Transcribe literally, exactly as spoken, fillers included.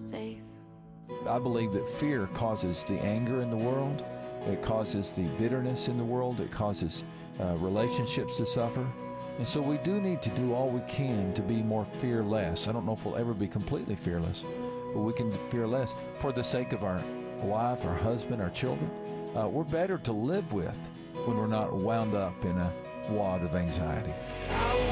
safe. I believe that fear causes the anger in the world. It causes the bitterness in the world. It causes uh, relationships to suffer. And so we do need to do all we can to be more fearless. I don't know if we'll ever be completely fearless, but we can fear less for the sake of our wife, our husband, our children. Uh, we're better to live with when we're not wound up in a wad of anxiety.